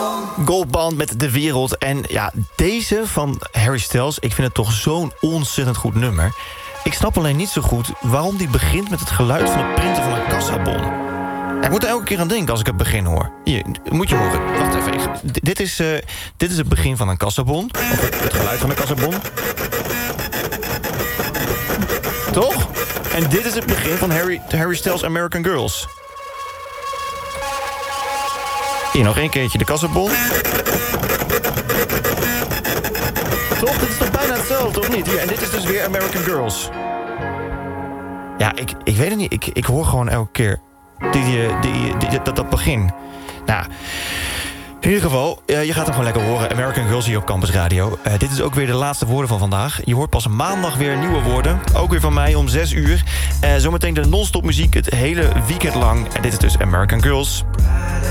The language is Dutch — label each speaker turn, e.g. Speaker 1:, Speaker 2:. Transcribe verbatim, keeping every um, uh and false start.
Speaker 1: Goldband met De Wereld. En ja, deze van Harry Styles, ik vind het toch zo'n ontzettend goed nummer. Ik snap alleen niet zo goed waarom die begint met het geluid van het printen van een kassabon. Ja, ik moet er elke keer aan denken als ik het begin hoor. Hier, moet je horen. Wacht even. Ik, dit, is, uh, dit is het begin van een kassabon. Of het, het geluid van een kassabon. Toch? En dit is het begin van Harry, Harry Styles' American Girls. Hier, nog één keertje de kassabon. Toch? Dit is toch bijna hetzelfde, of niet? Hier, en dit is dus weer American Girls. Ja, ik, ik weet het niet. Ik, ik hoor gewoon elke keer die, die, die, die, dat, dat begin. Nou, in ieder geval, uh, je gaat hem gewoon lekker horen. American Girls hier op Campus Radio. Uh, dit is ook weer de laatste woorden van vandaag. Je hoort pas maandag weer nieuwe woorden. Ook weer van mij om zes uur. Uh, zometeen de non-stop muziek het hele weekend lang. En dit is dus American Girls.